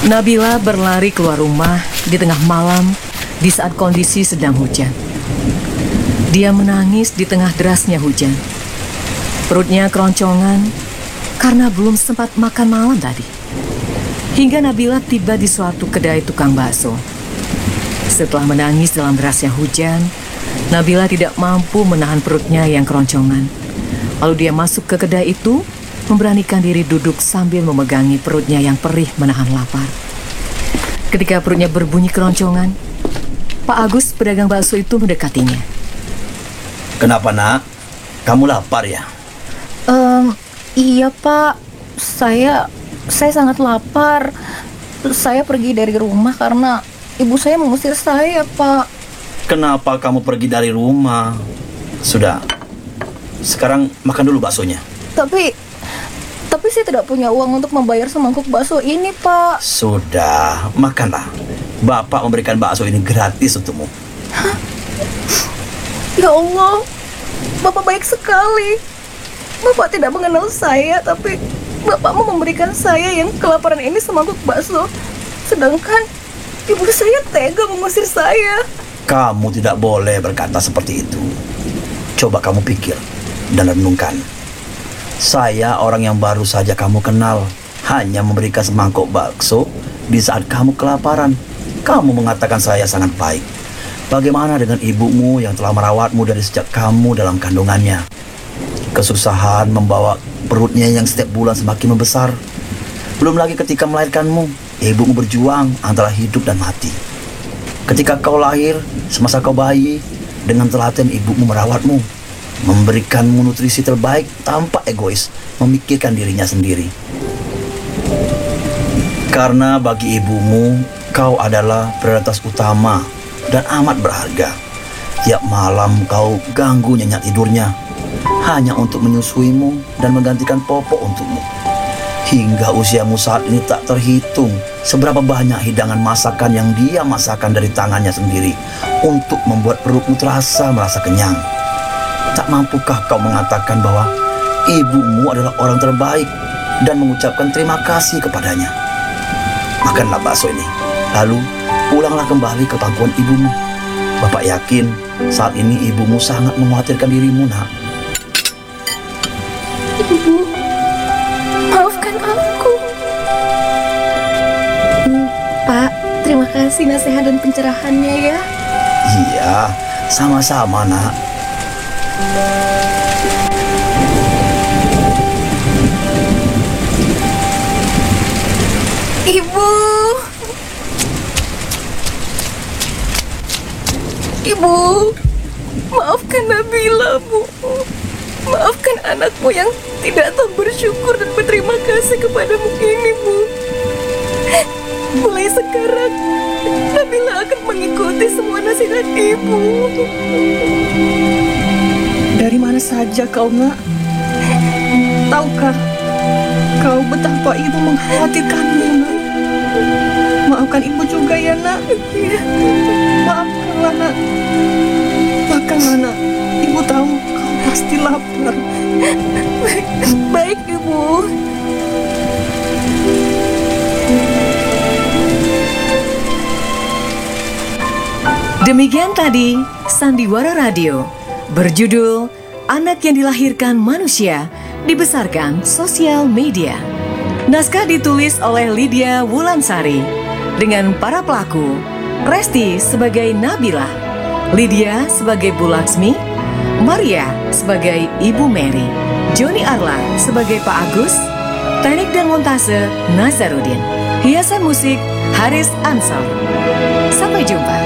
Nabila berlari keluar rumah di tengah malam di saat kondisi sedang hujan. Dia menangis di tengah derasnya hujan. Perutnya keroncongan karena belum sempat makan malam tadi. Hingga Nabila tiba di suatu kedai tukang bakso. Setelah menangis dalam derasnya hujan, Nabila tidak mampu menahan perutnya yang keroncongan. Lalu dia masuk ke kedai itu, memberanikan diri duduk sambil memegangi perutnya yang perih menahan lapar. Ketika perutnya berbunyi keroncongan, Pak Agus, pedagang bakso itu mendekatinya. Kenapa, Nak? Kamu lapar ya? Iya, Pak. Saya sangat lapar. Saya pergi dari rumah karena ibu saya mengusir saya, Pak. Kenapa kamu pergi dari rumah? Sudah. Sekarang makan dulu baksonya. Tapi saya tidak punya uang untuk membayar semangkuk bakso ini, Pak. Sudah, makanlah. Bapak memberikan bakso ini gratis untukmu. Hah? Ya Allah, Bapak baik sekali. Bapak tidak mengenal saya, tapi Bapak mau memberikan saya yang kelaparan ini semangkuk bakso. Sedangkan ibu saya tega mengusir saya. Kamu tidak boleh berkata seperti itu. Coba kamu pikir dan renungkan. Saya orang yang baru saja kamu kenal, hanya memberikan semangkuk bakso di saat kamu kelaparan. Kamu mengatakan saya sangat baik. Bagaimana dengan ibumu yang telah merawatmu dari sejak kamu dalam kandungannya? Kesusahan membawa perutnya yang setiap bulan semakin membesar. Belum lagi ketika melahirkanmu, ibumu berjuang antara hidup dan mati. Ketika kau lahir, semasa kau bayi, dengan telaten ibumu merawatmu, memberikanmu nutrisi terbaik tanpa egois, memikirkan dirinya sendiri. Karena bagi ibumu, kau adalah prioritas utama dan amat berharga. Tiap malam kau ganggu nyenyak tidurnya, hanya untuk menyusuimu dan menggantikan popok untukmu. Hingga usiamu saat ini tak terhitung seberapa banyak hidangan masakan yang dia masakan dari tangannya sendiri untuk membuat perutmu merasa kenyang. Tak mampukah kau mengatakan bahwa ibumu adalah orang terbaik dan mengucapkan terima kasih kepadanya? Makanlah bakso ini, lalu pulanglah kembali ke pangkuan ibumu. Bapak yakin saat ini ibumu sangat mengkhawatirkan dirimu, Nak. Ibu, maafkan aku. Pak, terima kasih nasihat dan pencerahannya ya. Iya, sama-sama, Nak. Ibu, maafkan Nabila, Bu. Maafkan anakmu yang tidak tahu bersyukur dan berterima kasih kepadamu ini, Bu. Mulai sekarang, Nabila akan mengikuti semua nasihat Ibu. Dari mana saja kau, Nak? Tahukah kau betapa ibu mengkhawatirkanmu, Nak? Maafkan ibu juga ya, Nak. Maafkanlah, Nak. Makanlah, Nak. Ibu tahu kau pasti lapar. Baik, Ibu. Demikian tadi Sandiwara Radio berjudul Anak yang Dilahirkan Manusia Dibesarkan Sosial Media. Naskah ditulis oleh Lydia Wulansari dengan para pelaku Resti sebagai Nabila, Lydia sebagai Bu Laksmi, Maria sebagai Ibu Mary, Joni Arla sebagai Pak Agus, teknik dan montase Nazarudin, hiasan musik Haris Ansor. Sampai jumpa.